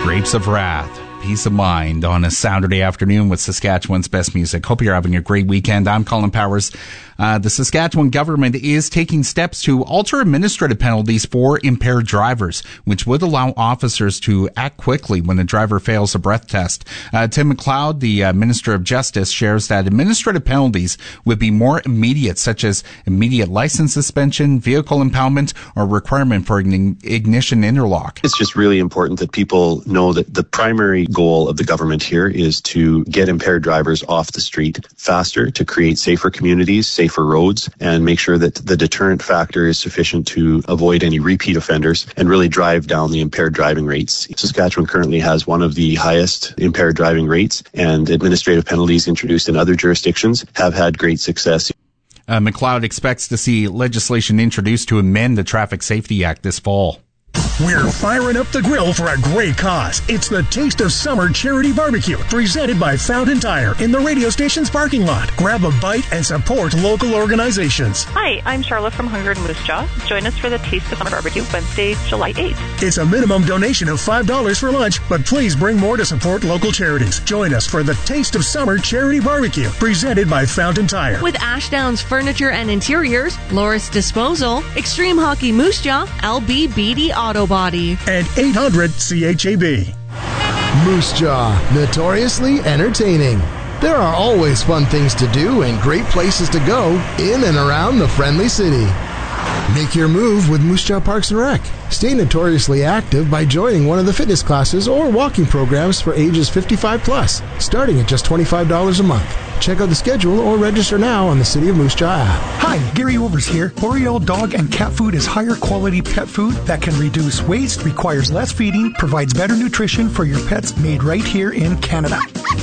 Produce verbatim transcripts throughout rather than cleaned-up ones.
Grapes of Wrath, Peace of Mind on a Saturday afternoon with Saskatchewan's best music. Hope you're having a great weekend. I'm Colin Powers. Uh, the Saskatchewan government is taking steps to alter administrative penalties for impaired drivers, which would allow officers to act quickly when a driver fails a breath test. Uh, Tim McLeod, the uh, Minister of Justice, shares that administrative penalties would be more immediate, such as immediate license suspension, vehicle impoundment, or requirement for an ignition interlock. It's just really important that people know that the primary goal of the government here is to get impaired drivers off the street faster, to create safer communities, safer roads, and make sure that the deterrent factor is sufficient to avoid any repeat offenders and really drive down the impaired driving rates. Saskatchewan currently has one of the highest impaired driving rates, and administrative penalties introduced in other jurisdictions have had great success. Uh, McLeod expects to see legislation introduced to amend the Traffic Safety Act this fall. We're firing up the grill for a great cause. It's the Taste of Summer Charity Barbecue, presented by Fountain Tire in the radio station's parking lot. Grab a bite and support local organizations. Hi, I'm Charlotte from Hunger and Moose Jaw. Join us for the Taste of Summer Barbecue, Wednesday, July eighth. It's a minimum donation of five dollars for lunch, but please bring more to support local charities. Join us for the Taste of Summer Charity Barbecue, presented by Fountain Tire. With Ashdown's Furniture and Interiors, Loris Disposal, Extreme Hockey Moose Jaw, L B B D Auto Body, and eight hundred C H A B. Moose Jaw, notoriously entertaining. There are always fun things to do and great places to go in and around the friendly city. Make your move with Moose Jaw Parks and Rec. Stay notoriously active by joining one of the fitness classes or walking programs for ages fifty-five plus, starting at just twenty-five dollars a month. Check out the schedule or register now on the City of Moose Jaw app. Hi, Gary Overs here. L'Oreal Dog and Cat Food is higher quality pet food that can reduce waste, requires less feeding, provides better nutrition for your pets, made right here in Canada.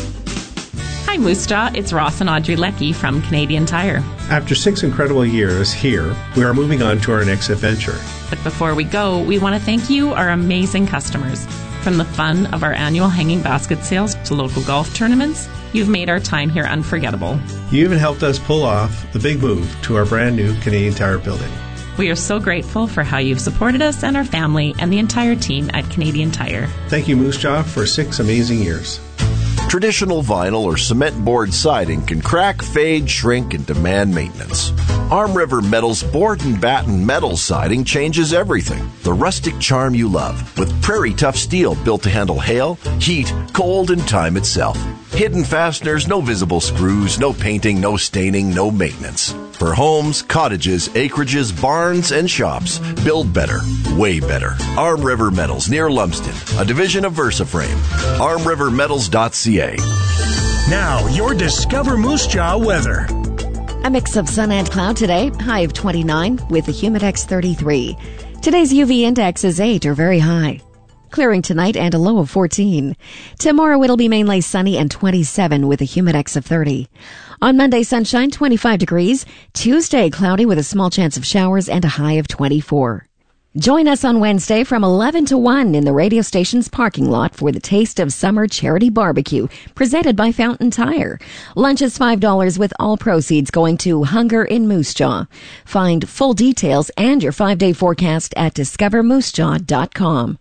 Hi Moose Jaw, it's Ross and Audrey Leckie from Canadian Tire. After six incredible years here, we are moving on to our next adventure. But before we go, we want to thank you, our amazing customers. From the fun of our annual hanging basket sales to local golf tournaments, you've made our time here unforgettable. You even helped us pull off the big move to our brand new Canadian Tire building. We are so grateful for how you've supported us and our family and the entire team at Canadian Tire. Thank you, Moose Jaw, for six amazing years. Traditional vinyl or cement board siding can crack, fade, shrink, and demand maintenance. Arm River Metal's board and batten metal siding changes everything. The rustic charm you love, with prairie tough steel built to handle hail, heat, cold, and time itself. Hidden fasteners, no visible screws, no painting, no staining, no maintenance. For homes, cottages, acreages, barns, and shops, build better, way better. Arm River Metals near Lumsden, a division of VersaFrame. arm river metals dot c a. Now, your Discover Moose Jaw weather. A mix of sun and cloud today, high of twenty-nine with a humidex thirty-three. Today's U V index is eight or very high. Clearing tonight and a low of fourteen. Tomorrow it'll be mainly sunny and twenty-seven with a humidex of thirty. On Monday, sunshine, twenty-five degrees. Tuesday, cloudy with a small chance of showers and a high of twenty-four. Join us on Wednesday from eleven to one in the radio station's parking lot for the Taste of Summer Charity Barbecue, presented by Fountain Tire. Lunch is five dollars with all proceeds going to Hunger in Moose Jaw. Find full details and your five-day forecast at discover moose jaw dot com.